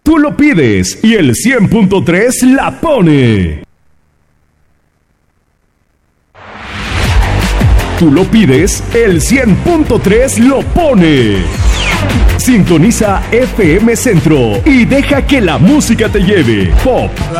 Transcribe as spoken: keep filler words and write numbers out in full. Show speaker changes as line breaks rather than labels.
Tú lo pides y el cien punto tres la pone. Tú lo pides, el cien punto tres lo pone. Sintoniza F M Centro y deja que la música te lleve. Pop,